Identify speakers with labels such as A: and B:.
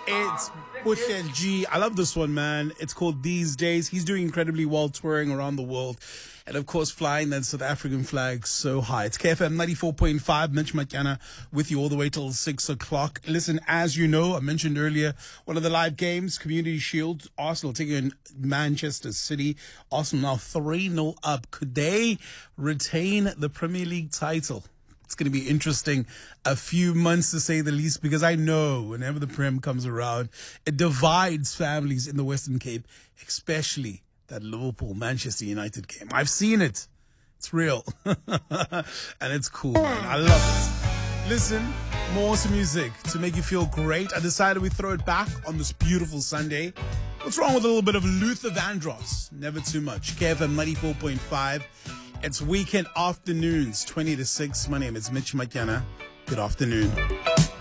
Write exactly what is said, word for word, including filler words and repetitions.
A: It's Bushel G. I love this one, man. It's called These Days. He's doing incredibly well touring around the world. And of course, flying that South African flag so high. It's K F M ninety-four point five. Mitch Matyana with you all the way till six o'clock. Listen, as you know, I mentioned earlier, one of the live games, Community Shield, Arsenal taking on Manchester City. Arsenal now three nil up. Could they retain the Premier League title? It's going to be interesting, a few months to say the least, because I know whenever the Prem comes around, it divides families in the Western Cape, especially that Liverpool-Manchester United game. I've seen it. It's real. And it's cool, man. I love it. Listen, more awesome music to make you feel great. I decided we throw it back on this beautiful Sunday. What's wrong with a little bit of Luther Vandross? Never too much. K F M ninety-four point five. It's weekend afternoons, twenty to six. My name is Mitch Matyana. Good afternoon.